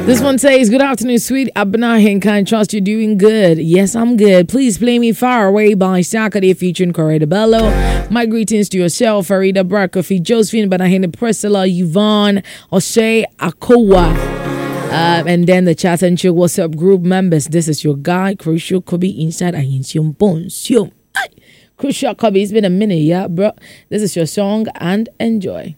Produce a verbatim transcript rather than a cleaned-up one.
This one says, good afternoon, sweet Abna Hinka, and trust you're doing good. Yes, I'm good. Please play me Far Away by Sakade featuring Correa Bello. My greetings to yourself, Farida Brakofi, Josephine Banahene, Priscilla, Yvonne, Oshay, Akowa. Uh, and then the chat and chill WhatsApp group members. This is your guy, Crucial Kobe, inside Ahinsium Bonsium. Crucial Kobe, it's been a minute, yeah, bro. This is your song and enjoy.